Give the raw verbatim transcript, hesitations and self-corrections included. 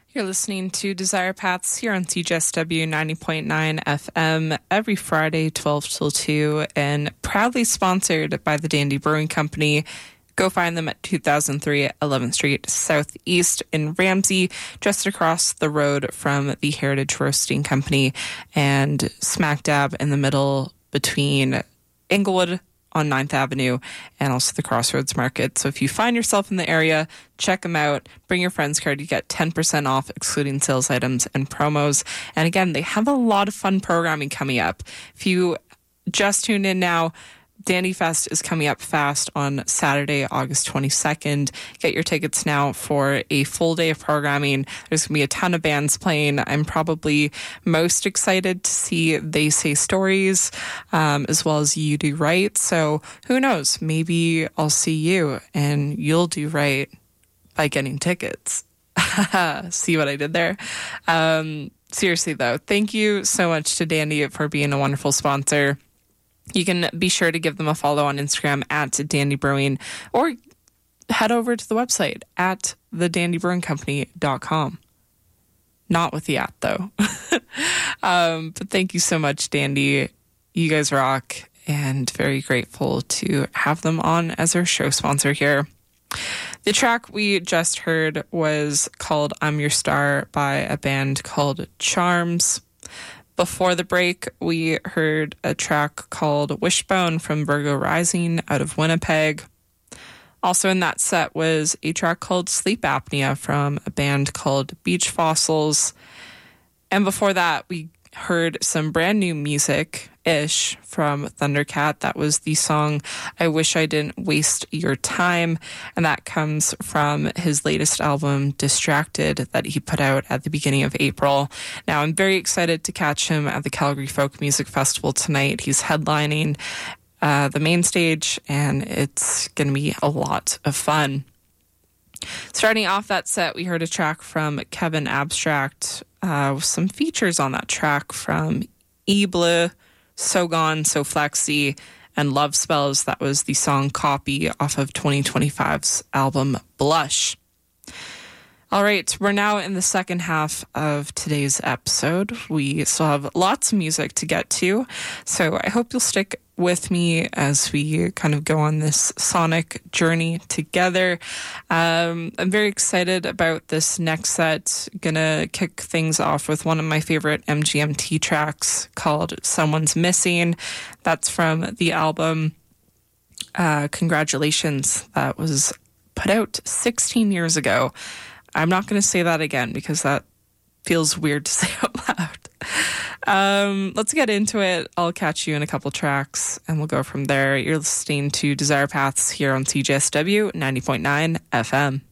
You're listening to Desire Paths here on C J S W ninety point nine F M every Friday, twelve till two, and proudly sponsored by the Dandy Brewing Company. Go find them at two thousand three eleventh Street Southeast in Ramsey, just across the road from the Heritage Roasting Company, and smack dab in the middle between Inglewood on ninth Avenue and also the Crossroads Market. So if you find yourself in the area, check them out. Bring your friend's card. You get ten percent off, excluding sales items and promos. And again, they have a lot of fun programming coming up. If you just tuned in now, Dandy Fest is coming up fast on Saturday, August twenty-second. Get your tickets now for a full day of programming. There's going to be a ton of bands playing. I'm probably most excited to see They Say Stories, um, as well as You Do Right. So who knows? Maybe I'll see you and you'll do right by getting tickets. See what I did there? Um, seriously, though, thank you so much to Dandy for being a wonderful sponsor. You can be sure to give them a follow on Instagram at Dandy Brewing, or head over to the website at the dandy brewing company dot com. Not with the at, though. um, but thank you so much, Dandy. You guys rock, and very grateful to have them on as our show sponsor here. The track we just heard was called I'm Your Star by a band called Charms. Before the break, we heard a track called Wishbone from Virgo Rising out of Winnipeg. Also in that set was a track called Sleep Apnea from a band called Beach Fossils. And before that, we heard some brand new music-ish from Thundercat. That was the song I Wish I Didn't Waste Your Time, and that comes from his latest album, Distracted, that he put out at the beginning of April. Now, I'm very excited to catch him at the Calgary Folk Music Festival tonight. He's headlining uh, the main stage, and it's going to be a lot of fun. Starting off that set, we heard a track from Kevin Abstract, uh, with some features on that track from E-Bleu, So Gone, So Flexy, and Love Spells. That was the song Copy off of twenty twenty-five's album Blush. All right, we're now in the second half of today's episode. We still have lots of music to get to, so I hope you'll stick with me as we kind of go on this sonic journey together. Um, I'm very excited about this next set. Gonna kick things off with one of my favorite M G M T tracks called Someone's Missing. That's from the album uh, Congratulations. That was put out sixteen years ago. I'm not going to say that again because that feels weird to say out loud. Um, let's get into it. I'll catch you in a couple tracks and we'll go from there. You're listening to Desire Paths here on C J S W ninety point nine F M.